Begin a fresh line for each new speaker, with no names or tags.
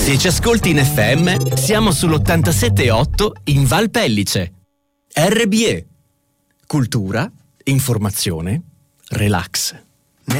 Se ci ascolti in FM, siamo sull'87.8 in Val Pellice. RBE. Cultura, informazione, relax.